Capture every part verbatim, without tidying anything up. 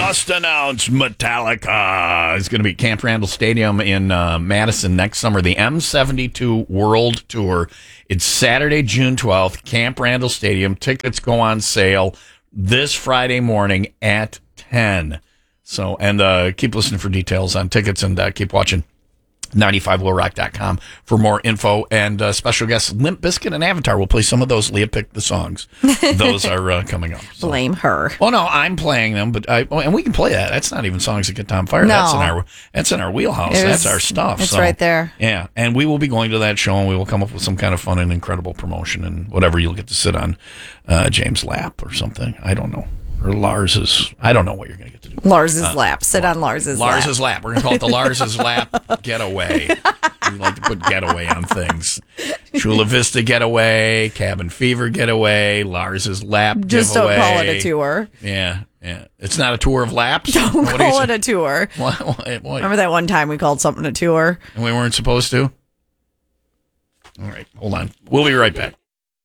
just announced Metallica is going to be at Camp Randall Stadium in uh, Madison next summer. The M seventy-two World Tour. It's Saturday, June twelfth, Camp Randall Stadium. Tickets go on sale this Friday morning at ten. So, and uh, keep listening for details on tickets and uh, keep watching ninety-five will rock dot com for more info. And uh, special guests Limp Bizkit and Avatar will play some of those. Leah picked the songs. Those are uh, coming up. So. Blame her. Well, no, I'm playing them, but I, and we can play that. That's not even songs that get Tom fired. No. That's in our that's in our wheelhouse. It That's was- our stuff. it's So, right there. Yeah, and we will be going to that show, and we will come up with some kind of fun and incredible promotion and whatever. You'll get to sit on uh, James' lap or something. I don't know. Or Lars's. I don't know what you're going to get to do. Lars's Uh, lap. Sit on Lars's lap. Lars's lap. We're going to call it the Lars's lap getaway. We like to put getaway on things. Chula Vista getaway, Cabin Fever getaway, Lars's lap Just giveaway. don't call it a tour. Yeah, yeah. It's not a tour of laps. Don't What do you call say? it a tour. What, what, what? Remember that one time we called something a tour? And we weren't supposed to? All right, hold on. We'll be right back.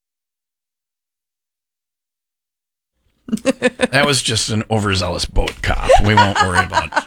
That was just an overzealous boat cop. We won't worry about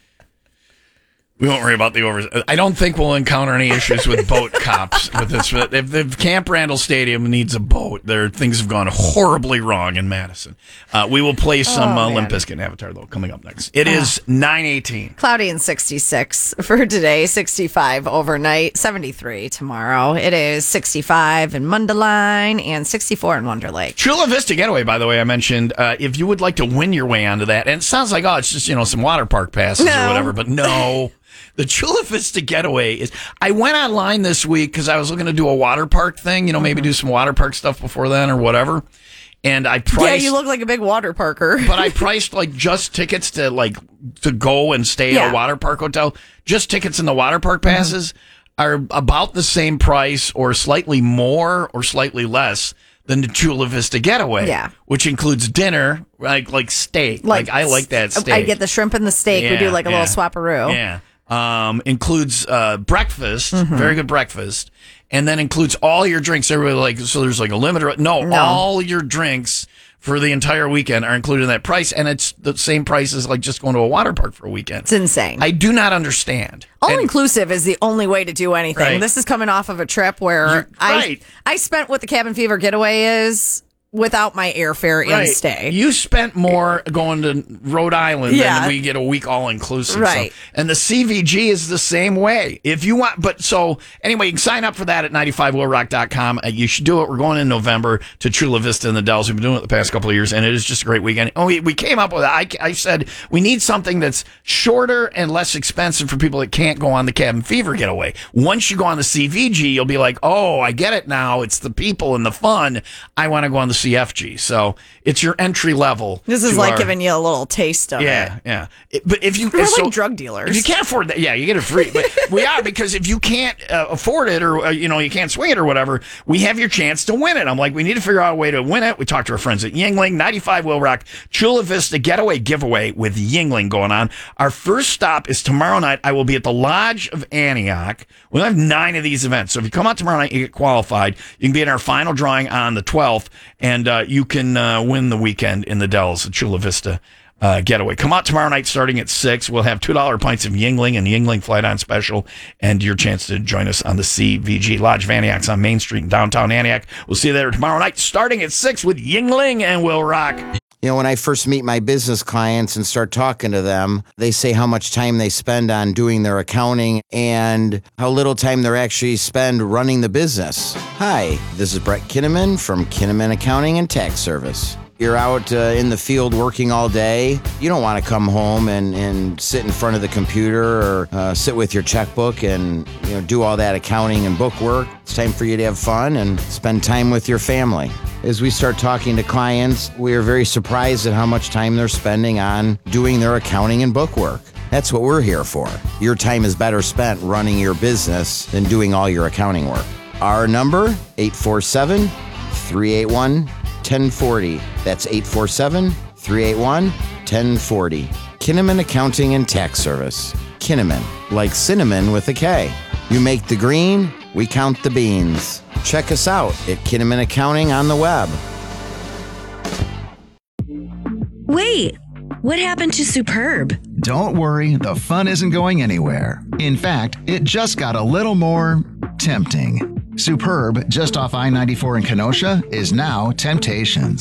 We won't worry about the over. I don't think we'll encounter any issues with boat cops with this. If, if Camp Randall Stadium needs a boat, there things have gone horribly wrong in Madison. Uh, we will play some Oh, uh, man. Limp Bizkit and Avatar though coming up next. It is nine eighteen. Cloudy and sixty-six for today, sixty-five overnight, seventy-three tomorrow. It is sixty-five in Mundelein and sixty-four in Wonder Lake. Chula Vista Getaway, by the way, I mentioned, uh, if you would like to win your way onto that, and it sounds like, oh, it's just, you know, some water park passes No. or whatever, but no. The Chula Vista Getaway is, I went online this week because I was looking to do a water park thing, you know, maybe do some water park stuff before then or whatever. And I priced. Yeah, you look like a big water parker. But I priced like just tickets to like to go and stay at Yeah. a water park hotel. Just tickets in the water park passes are about the same price or slightly more or slightly less than the Chula Vista Getaway. Yeah. Which includes dinner, like like steak. Like, I like that steak. I get the shrimp and the steak. we Yeah, do like a yeah. little swapperoo. Yeah. Um, includes uh, breakfast, Mm-hmm. very good breakfast, and then includes all your drinks. Everybody like so. There's like a limit. No, No. all your drinks for the entire weekend are included in that price, and it's the same price as like just going to a water park for a weekend. It's insane. I do not understand. All And- inclusive is the only way to do anything. Right. This is coming off of a trip where You're I right. I spent what the Cabin Fever getaway is without my airfare and Right. stay. You spent more going to Rhode Island Yeah. than we get a week all inclusive. Right. So- and the C V G is the same way. If you want, but so anyway, you can sign up for that at ninety-five will rock dot com. Uh, you should do it. We're going in November to Chula Vista in the Dells. We've been doing it the past couple of years, and it is just a great weekend. Oh, we, we came up with it. I, I said we need something that's shorter and less expensive for people that can't go on the Cabin Fever getaway. Once you go on the C V G, you'll be like, oh, I get it now. It's the people and the fun. I want to go on the C F G. So it's your entry level. This is to like our- giving you a little taste of it. yeah, yeah. It- but if you We're so- like drug dealers. if you can't afford that, yeah, you get it free. But we are, because if you can't uh, afford it, or uh, you know, you can't swing it or whatever, we have your chance to win it. I'm like, we need to figure out a way to win it. We talked to our friends at Yingling. ninety-five Will Rock Chula Vista Getaway giveaway with Yingling going on. Our first stop is tomorrow night. I will be at the Lodge of Antioch. We'll have nine of these events. So if you come out tomorrow night, you get qualified. You can be in our final drawing on the twelfth, and uh, you can uh, win the weekend in the Dells at Chula Vista uh, Getaway. Come out tomorrow night starting at six. We'll have two dollar pints of Yingling and Yingling Flight on special, and your chance to join us on the C V G. Lodge of Antioch's on Main Street in downtown Antioch. We'll see you there tomorrow night starting at six with Yingling and Will Rock. You know, when I first meet my business clients and start talking to them, they say how much time they spend on doing their accounting and how little time they actually spend running the business. Hi, this is Brett Kinnaman from Kinnaman Accounting and Tax Service. You're out uh, in the field working all day. You don't want to come home and, and sit in front of the computer or uh, sit with your checkbook and you know do all that accounting and book work. It's time for you to have fun and spend time with your family. As we start talking to clients, we are very surprised at how much time they're spending on doing their accounting and book work. That's what we're here for. Your time is better spent running your business than doing all your accounting work. Our number, eight four seven, three eight one, one zero four zero. That's eight four seven, three eight one, one zero four zero. Kinnaman Accounting and Tax Service. Kinnaman, like cinnamon with a K. You make the green, we count the beans. Check us out at Kinnaman Accounting on the web. Wait, What happened to Superb? Don't worry, the fun isn't going anywhere. In fact, it just got a little more tempting. Superb, just off I ninety-four in Kenosha, is now Temptations.